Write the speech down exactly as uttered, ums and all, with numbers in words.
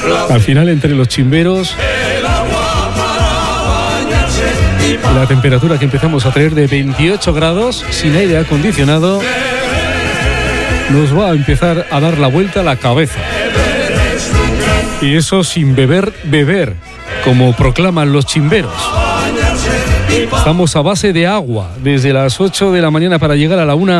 Al final, entre los chimberos, la temperatura que empezamos a traer de veintiocho grados, sin aire acondicionado, nos va a empezar a dar la vuelta a la cabeza. Y eso sin beber, beber, como proclaman los chimberos. Estamos a base de agua desde las ocho de la mañana para llegar a la una